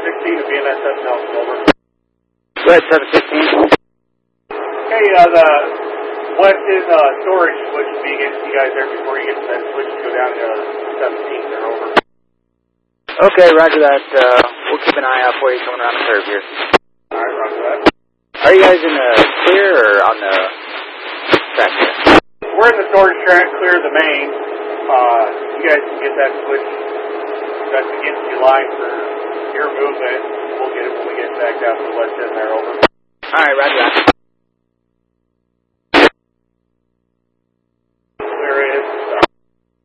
716 to BNS Nelson, over. Go ahead, 716. Hey, the Weston storage switch will be against you guys there before you get to that switch to go down to 17 there, over. Okay, roger that. We'll keep an eye out for you coming around the curve here. Alright, roger that. Are you guys in the clear or on the track here? We're in the storage track, clear the main. You guys can get that switch that's against your line for your movement. We'll get it when we get back down to the west end there, over. Alright, roger that.